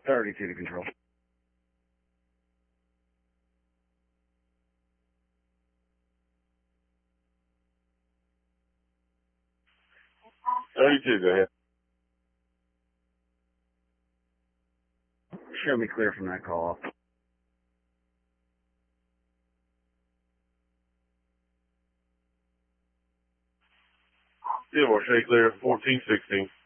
32 to control. Go ahead. Show me clear from that call. Yeah, we'll show you clear 1416.